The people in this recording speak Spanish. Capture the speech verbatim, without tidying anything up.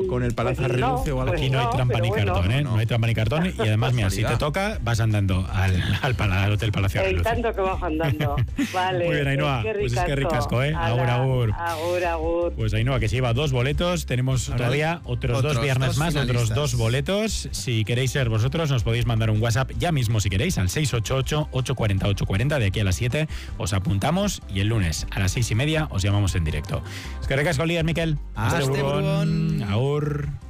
con el Palacio pues Reluce no, o algo? pues Aquí no hay no, trampa ni pero cartón, bueno. ¿eh? No. no hay trampa ni cartón. Y además, mira, si te Casualidad. toca, vas andando al, al, pala- al Hotel Palacio El Reluce. tanto que vas andando. Vale. Muy bien, Ainhoa. Pues es que ricasco, ¿eh? Agur, agur. Agur, agur. Pues Ainhoa, que se lleva dos boletos. Tenemos Ahora todavía otros, otros dos viernes dos más, otros finalistas. dos boletos. Si queréis ser vosotros, nos podéis mandar un WhatsApp ya mismo si queréis al seis ocho ocho, ocho cuatro cero, ocho cuatro cero. De aquí a las siete os apuntamos y el lunes a las seis y media os llamamos en directo. Es que ricasco, líder, Miquel. Hasta Agur. luego. Agur.